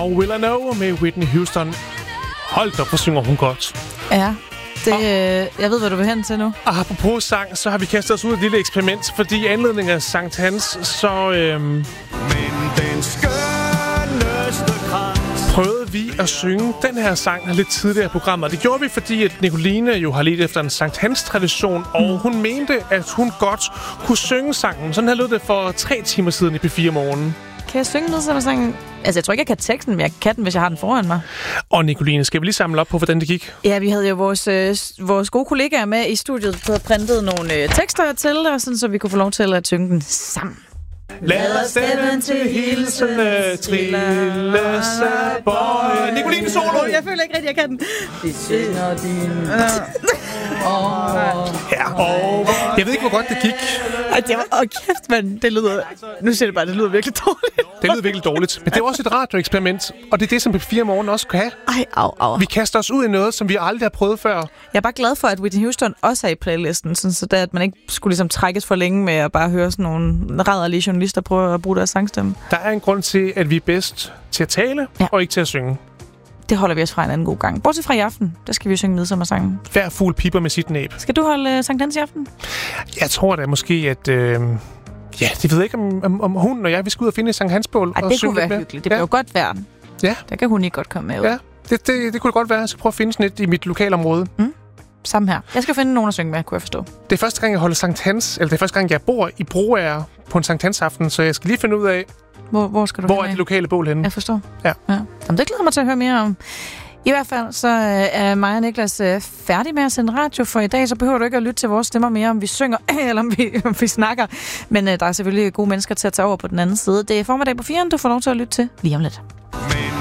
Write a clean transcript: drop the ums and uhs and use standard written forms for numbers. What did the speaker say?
How Will I Know med Whitney Houston. Hold da, hvor synger hun godt. Ja, jeg ved, hvad du vil hen til nu. Og apropos sang, så har vi kastet os ud af et lille eksperiment, fordi i anledning af Sankt Hans, så Men den skønneste krans prøvede vi at synge den her sang lidt tidligere i programmet. Det gjorde vi, fordi at Nicoline jo har ledt efter en Sankt Hans-tradition, og hun mente, at hun godt kunne synge sangen. Sådan her lød det for 3 timer siden i P4 Morgen. Kan jeg synge noget, som sangen? Altså, jeg tror ikke, jeg kan teksten, men jeg kan den, hvis jeg har den foran mig. Og Nicoline, skal vi lige samle op på, hvordan det gik? Ja, vi havde jo vores gode kollegaer med i studiet på at printet nogle tekster til, og sådan, så vi kunne få lov til at synge den sammen. Lad stemmen til hilsene trille sig bøje. Nicoline solo! Jeg føler ikke rigtig, jeg kan den. Vi synger din... Ja, og jeg ved ikke, hvor godt det gik. Kæft, mand, det lyder... Nu siger det bare, det lyder virkelig dårligt. Det lyder virkelig dårligt. Men det er også et radioeksperiment, og det er det, som P4 Morgen også kan have. Au. Vi kaster os ud i noget, som vi aldrig har prøvet før. Jeg er bare glad for, at Whitney Houston også er i playlisten, sådan, så at man ikke skulle ligesom trækkes for længe med at bare høre sådan nogle rædderlige journalister prøve at bruge deres sangstemme. Der er en grund til, at vi er bedst til at tale, og ikke til at synge. Det holder vi os fra en anden god gang. Bortset fra i aften, der skal vi jo synge midsommersangen. Hver fugl piper med sit næb. Skal du holde Sankt Hans i aften? Jeg tror da måske, at... Ja, det ved jeg ikke, om hun og jeg, vi skal ud og finde et Sankt Hansbål. Det kunne være hyggeligt. Det bliver jo godt vejr. Ja. Der kan hun ikke godt komme med ud. Ja, det kunne godt være. Jeg skal prøve at finde sådan et i mit lokalområde. Samme her. Jeg skal finde nogen at synge med, kunne jeg forstå. Det er første gang, jeg holder Sankt Hans, eller det er første gang, jeg bor i Broager på en Sankt Hans aften, så jeg skal lige finde ud af, hvor skal du hvor er det lokale bål henne. Jeg forstår. Ja. Jamen, det glæder mig til at høre mere om. I hvert fald så er mig og Niklas færdige med at sende radio for i dag, så behøver du ikke at lytte til vores stemmer mere, om vi synger eller om vi snakker. Men der er selvfølgelig gode mennesker til at tage over på den anden side. Det er formiddag på 4'eren, du får lov til at lytte til lige om lidt.